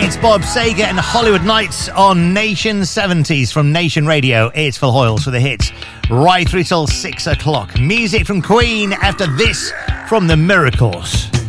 It's Bob Saget and Hollywood Nights on Nation 70s from Nation Radio. It's Phil Hoyles for the hits right through till 6 o'clock. Music from Queen after this from The Miracles.